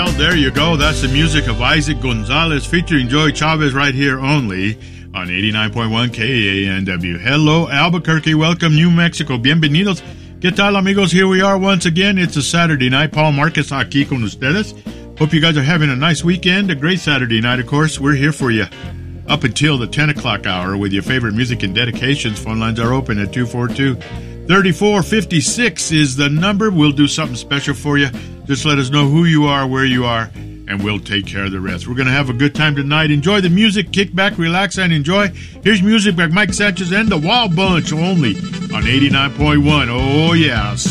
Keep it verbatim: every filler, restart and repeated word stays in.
Well, there you go. That's the music of Isaac Gonzalez featuring Joey Chavez right here only on eighty-nine point one K A N W. Hello, Albuquerque. Welcome, New Mexico. Bienvenidos. ¿Qué tal, amigos? Here we are once again. It's a Saturday night. Paul Marquez aquí con ustedes. Hope you guys are having a nice weekend. A great Saturday night, of course. We're here for you up until the ten o'clock hour with your favorite music and dedications. Phone lines are open at two four two, three four five six is the number. We'll do something special for you. Just let us know who you are, where you are, and we'll take care of the rest. We're going to have a good time tonight. Enjoy the music, kick back, relax, and enjoy. Here's music by Mike Sanchez and the Wild Bunch only on eighty-nine point one. Oh, yeah.